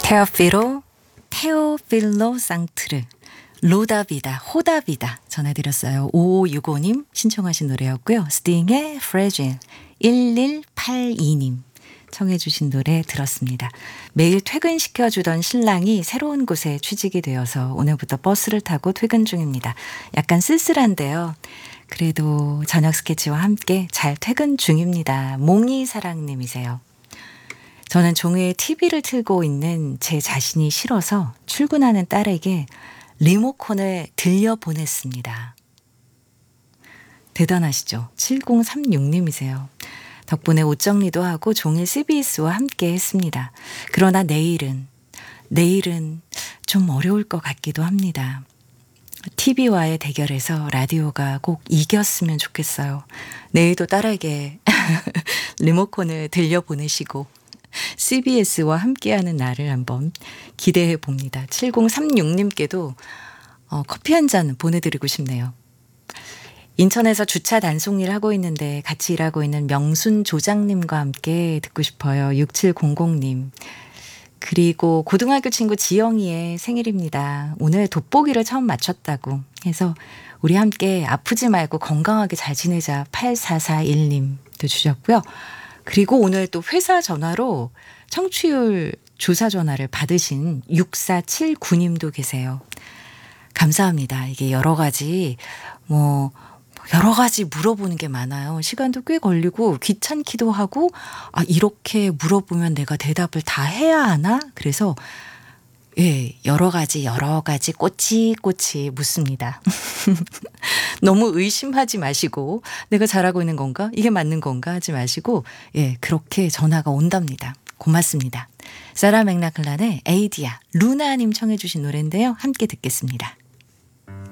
테오필로 상트르 로다비다 호다비다 전해드렸어요. 5565님 신청하신 노래였고요. 스팅의 Fragile 1182님 청해 주신 노래 들었습니다. 매일 퇴근시켜주던 신랑이 새로운 곳에 취직이 되어서 오늘부터 버스를 타고 퇴근 중입니다. 약간 쓸쓸한데요. 그래도 저녁 스케치와 함께 잘 퇴근 중입니다. 몽이사랑님이세요. 저는 종이에 TV를 틀고 있는 제 자신이 싫어서 출근하는 딸에게 리모컨을 들려보냈습니다. 대단하시죠? 7036님이세요. 덕분에 옷 정리도 하고 종일 CBS와 함께 했습니다. 그러나 내일은 좀 어려울 것 같기도 합니다. TV와의 대결에서 라디오가 꼭 이겼으면 좋겠어요. 내일도 딸에게 리모컨을 들려보내시고 CBS와 함께하는 날을 한번 기대해 봅니다. 7036님께도 커피 한 잔 보내드리고 싶네요. 인천에서 주차 단속일 하고 있는데 같이 일하고 있는 명순 조장님과 함께 듣고 싶어요. 6700님. 그리고 고등학교 친구 지영이의 생일입니다. 오늘 돋보기를 처음 맞췄다고 해서 우리 함께 아프지 말고 건강하게 잘 지내자 8441님도 주셨고요. 그리고 오늘 또 회사 전화로 청취율 조사 전화를 받으신 6479님도 계세요. 감사합니다. 이게 여러 가지 물어보는 게 많아요. 시간도 꽤 걸리고 귀찮기도 하고 이렇게 물어보면 내가 대답을 다 해야 하나? 그래서 여러 가지 꼬치꼬치 묻습니다. 너무 의심하지 마시고 내가 잘하고 있는 건가? 이게 맞는 건가? 하지 마시고 그렇게 전화가 온답니다. 고맙습니다. 사라 맥락클란의 에이디야 루나님 청해 주신 노래인데요. 함께 듣겠습니다.